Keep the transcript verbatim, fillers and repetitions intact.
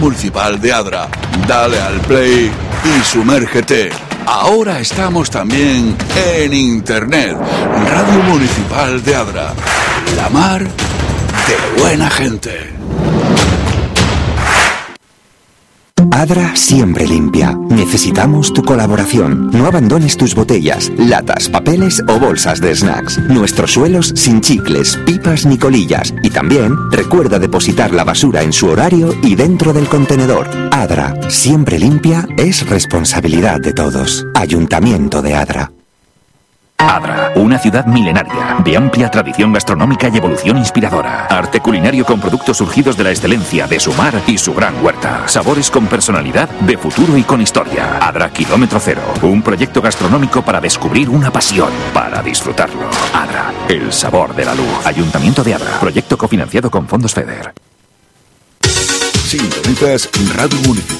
Municipal de Adra. Dale al play y sumérgete. Ahora estamos también en internet. Radio Municipal de Adra. La mar de buena gente. Adra siempre limpia. Necesitamos tu colaboración. No abandones tus botellas, latas, papeles o bolsas de snacks. Nuestros suelos sin chicles, pipas ni colillas. Y también recuerda depositar la basura en su horario y dentro del contenedor. Adra, siempre limpia, es responsabilidad de todos. Ayuntamiento de Adra. Adra, una ciudad milenaria, de amplia tradición gastronómica y evolución inspiradora. Arte culinario con productos surgidos de la excelencia de su mar y su gran huerta. Sabores con personalidad, de futuro y con historia. Adra Kilómetro Cero, un proyecto gastronómico para descubrir una pasión, para disfrutarlo. Adra, el sabor de la luz. Ayuntamiento de Adra, proyecto cofinanciado con fondos FEDER. Sintonizas Radio Municipal.